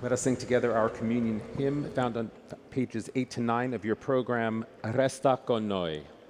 Let us sing together our communion hymn found on pages 8 to 9 of your program, Resta con noi.